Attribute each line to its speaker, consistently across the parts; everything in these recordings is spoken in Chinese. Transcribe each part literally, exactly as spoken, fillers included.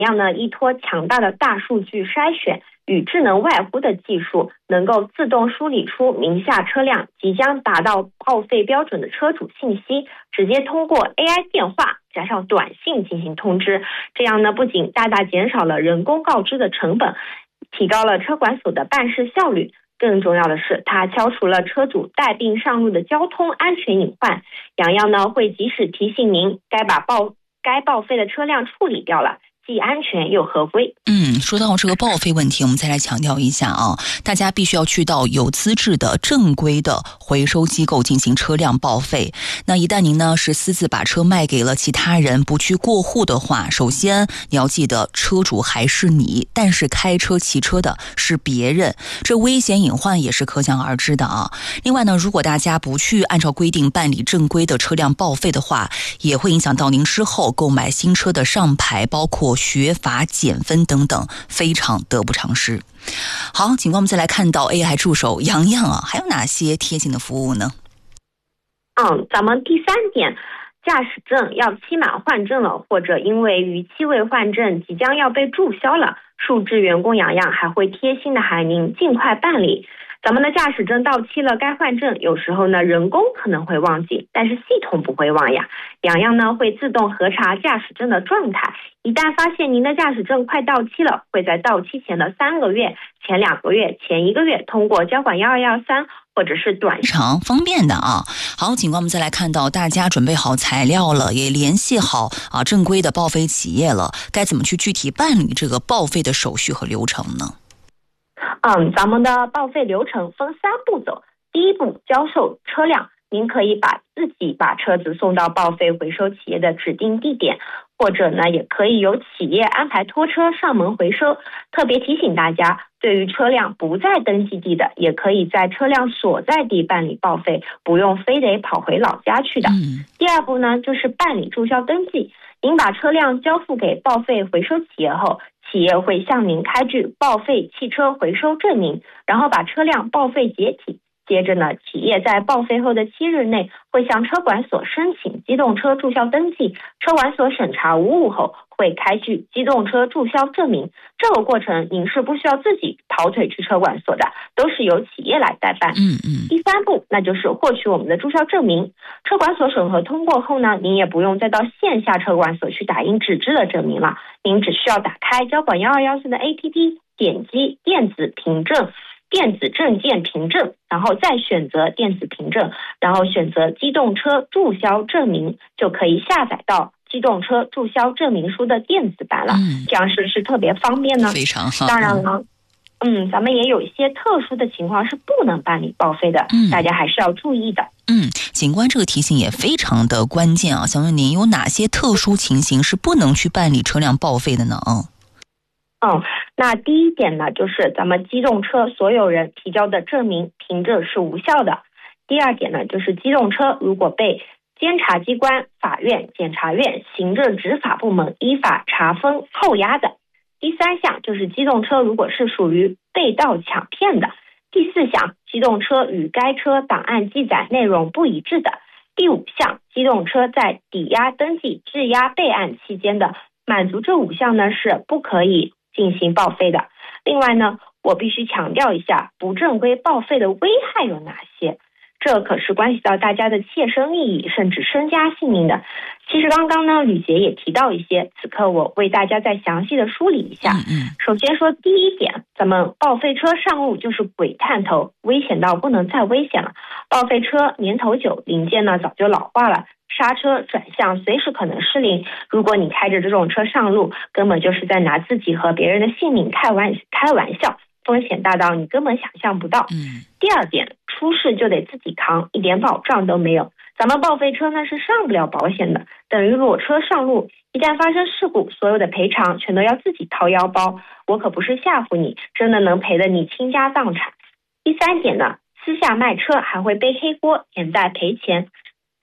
Speaker 1: 样呢，依托强大的大数据筛选与智能外呼的技术，能够自动梳理出名下车辆即将达到报废标准的车主信息，直接通过 A I 电话加上短信进行通知。这样呢，不仅大大减少了人工告知的成本，提高了车管所的办事效率，更重要的是，它消除了车主带病上路的交通安全隐患。洋洋呢会及时提醒您该把报该报废的车辆处理掉了，既安全又合规。
Speaker 2: 嗯，说到这个报废问题，我们再来强调一下啊，大家必须要去到有资质的正规的回收机构进行车辆报废。那一旦您呢是私自把车卖给了其他人，不去过户的话，首先你要记得车主还是你，但是开车骑车的是别人，这危险隐患也是可想而知的啊。另外呢，如果大家不去按照规定办理正规的车辆报废的话，也会影响到您之后购买新车的上牌，包括学罚减分等等，非常得不偿失。好，警官，我们再来看到 A I 助手洋洋啊，还有哪些贴心的服务呢？
Speaker 1: 嗯，咱们第三点，驾驶证要期满换证了，或者因为逾期未换证即将要被注销了，数智员工洋洋还会贴心的喊您尽快办理。咱们的驾驶证到期了该换证，有时候呢人工可能会忘记，但是系统不会忘呀。洋洋呢会自动核查驾驶证的状态，一旦发现您的驾驶证快到期了，会在到期前的三个月、前两个月、前一个月通过交管一二一三或者是短
Speaker 2: 常方便的啊。好，警官，我们再来看到大家准备好材料了，也联系好啊正规的报废企业了，该怎么去具体办理这个报废的手续和流程呢？
Speaker 1: 嗯，咱们的报废流程分三步走。第一步，交售车辆，您可以把自己把车子送到报废回收企业的指定地点，或者呢，也可以由企业安排拖车上门回收。特别提醒大家，对于车辆不在登记地的，也可以在车辆所在地办理报废，不用非得跑回老家去的。
Speaker 2: 嗯、
Speaker 1: 第二步呢，就是办理注销登记。您把车辆交付给报废回收企业后，企业会向您开具报废汽车回收证明，然后把车辆报废解体。接着呢，企业在报废后的七日内会向车管所申请机动车注销登记，车管所审查无误后会开具机动车注销证明。这个过程您是不需要自己跑腿去车管所的，都是由企业来代办。
Speaker 2: 嗯嗯。
Speaker 1: 第三步，那就是获取我们的注销证明。车管所审核通过后呢，您也不用再到线下车管所去打印纸质的证明了，您只需要打开交管一二一四的 A P P， 点击电子凭证。电子证件凭证，然后再选择电子凭证，然后选择机动车注销证明，就可以下载到机动车注销证明书的电子版了。
Speaker 2: 嗯、
Speaker 1: 这样是不是特别方便呢？
Speaker 2: 非常好。
Speaker 1: 当然了，嗯，咱们也有一些特殊的情况是不能办理报废的，
Speaker 2: 嗯、
Speaker 1: 大家还是要注意的。
Speaker 2: 嗯，警官这个提醒也非常的关键啊！想问您有哪些特殊情形是不能去办理车辆报废的呢？嗯。
Speaker 1: 嗯，那第一点呢，就是咱们机动车所有人提交的证明凭证是无效的。第二点呢，就是机动车如果被监察机关、法院、检察院、行政执法部门依法查封扣押的。第三项就是机动车如果是属于被盗抢骗的。第四项，机动车与该车档案记载内容不一致的。第五项，机动车在抵押登记、质押备案期间的，满足这五项呢是不可以进行报废的。另外呢，我必须强调一下，不正规报废的危害有哪些？这可是关系到大家的切身利益，甚至身家性命的。其实刚刚呢，吕杰也提到一些，此刻我为大家再详细的梳理一下。
Speaker 2: 嗯嗯
Speaker 1: 首先说第一点，咱们报废车上路就是鬼探头，危险到不能再危险了。报废车年头久，零件呢早就老化了，刹车转向随时可能失灵。如果你开着这种车上路，根本就是在拿自己和别人的性命开玩开玩笑，风险大到你根本想象不到。
Speaker 2: 嗯。
Speaker 1: 第二点，出事就得自己扛，一点保障都没有。咱们报废车呢是上不了保险的，等于裸车上路，一旦发生事故，所有的赔偿全都要自己掏腰包。我可不是吓唬你，真的能赔得你倾家荡产。第三点呢，私下卖车还会背黑锅，连带赔钱。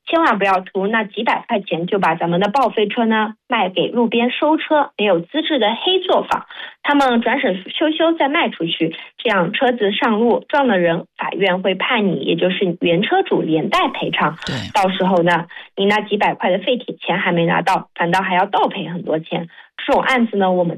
Speaker 1: 千万不要图那几百块钱就把咱们的报废车呢卖给路边收车没有资质的黑作坊，他们转手修修再卖出去，这样车子上路撞了人，法院会判你也就是原车主连带赔偿。
Speaker 2: 对，
Speaker 1: 到时候呢，你那几百块的废铁钱还没拿到，反倒还要倒赔很多钱。这种案子呢，我们